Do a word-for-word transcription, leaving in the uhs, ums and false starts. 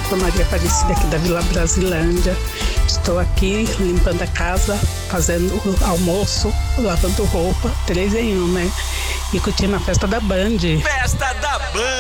sou Maria Aparecida aqui da Vila Brasilândia. Estou aqui limpando a casa, fazendo o almoço, lavando roupa, três em um, né? E curtindo a festa da Band. Festa da Band!